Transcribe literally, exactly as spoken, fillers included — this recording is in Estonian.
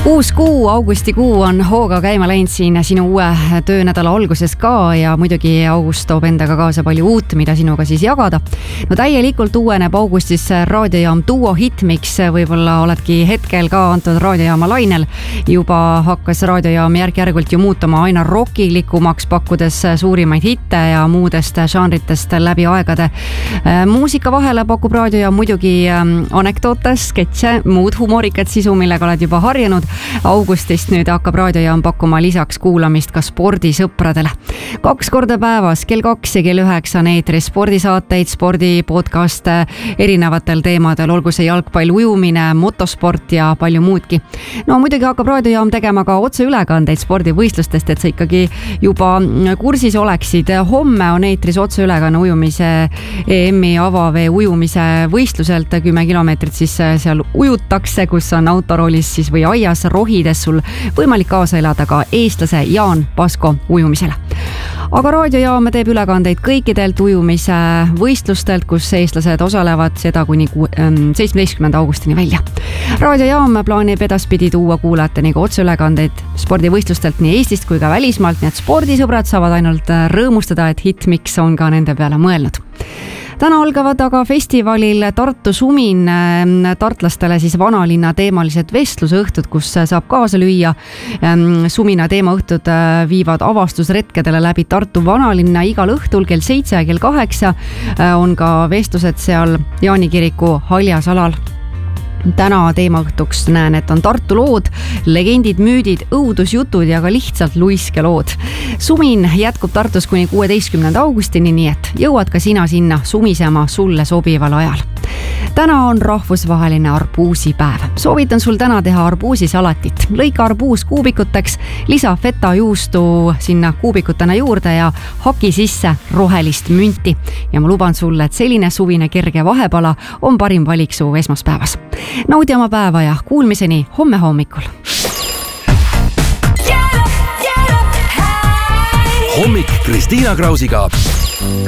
Uus kuu, augustikuu on hooga käima läinud siin sinu uue töönädala alguses ka ja muidugi august toob endaga kaasa palju uut, mida sinuga siis jagada. No täielikult uueneb augustis raadiojaam Duo Hitmix, võib-olla oledki hetkel ka antud raadiojaama lainel. Juba hakkas raadiojaam järk-järgult ju muutuma aina rockilikumaks, pakkudes suurimaid hitte ja muudest žanritest läbi aegade. Muusika vahele pakub raadiojaam muidugi anekdoote, sketše, muud humorikat sisu, millega oled juba harjunud. Augustist nüüd hakkab raadiojaam pakkuma lisaks kuulamist ka spordisõpradele. Kaks korda päevas, kell kaks ja kell üheksa on eetris spordisaateid, spordipodcast erinevatel teemadel, olgu see jalgpall, ujumine, motosport ja palju muudki. No muidugi hakkab raadiojaam tegema ka otseülekandeid spordivõistlustest, et sa ikkagi juba kursis oleksid. Homme on eetris otseülekanne ujumise E M-i avavee ujumise võistluselt kümme kilomeetrit, siis seal ujutakse, kus on autoroolis siis või aias rohides sul võimalik kaasa elada ka eestlase Jaan Pasko ujumisele. Aga raadiojaam teeb ülekandeid kõikidelt ujumise võistlustelt, kus eestlased osalevad seda kuni seitsmeteistkümnenda augustini välja. Raadiojaam plaanib edaspidi tuua kuulajateni ka otseülekandeid spordivõistlustelt nii Eestist kui ka välismaalt, nii et spordisõbrad saavad ainult rõõmustada, et Hitmix on ka nende peale mõelnud. Täna algavad aga festivalil Tartu Sumin tartlastele siis vanalinna teemalised vestlusõhtud, kus saab kaasa lüüa. Sumina teemaõhtud viivad avastusretkedele läbi Tartu vanalinna igal õhtul kell seitse ja kell kaheksa. On ka vestlused seal Jaanikiriku haljasalal. Täna teemaõhtuks näen, et on Tartu lood, legendid, müüdid, õudusjutud ja ka lihtsalt luiske lood. Sumin jätkub Tartus kuni kuueteistkümnenda augustini, nii et jõuad ka sina sinna sumisema sulle sobival ajal. Täna on rahvusvaheline arbuusipäev. Soovitan sul täna teha arbuusisalatit. Lõika arbuus kuubikuteks, lisa feta juustu sinna kuubikutena juurde ja haki sisse rohelist münti. Ja ma luban sulle, et selline suvine kerge vahepala on parim valik su esmaspäevas. Naudi oma päeva ja kuulmiseni homme hommikul. Hommik Kristiina Krausiga.